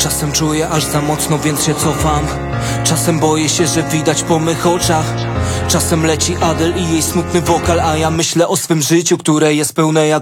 Czasem czuję aż za mocno, więc się cofam. Czasem boję się, że widać po mych oczach. Czasem leci Adele i jej smutny wokal, a ja myślę o swym życiu, które jest pełne jak